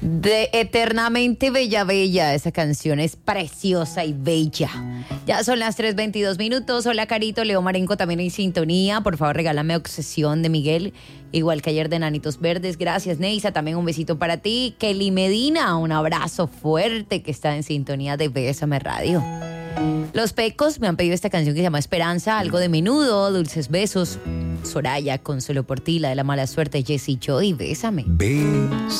De Eternamente Bella Bella. Esa canción es preciosa y bella. Ya son las 3:22. Hola, Carito. Leo Marenco también en sintonía. Por favor, regálame Obsesión de Miguel. Igual que ayer de Nanitos Verdes. Gracias, Neisa. También un besito para ti. Kelly Medina, un abrazo fuerte que está en sintonía de Bésame Radio. Los Pecos me han pedido esta canción que se llama Esperanza, algo de Menudo, Dulces Besos. Soraya, Consuelo por ti, La de la Mala Suerte, Jessy Joy, Bésame.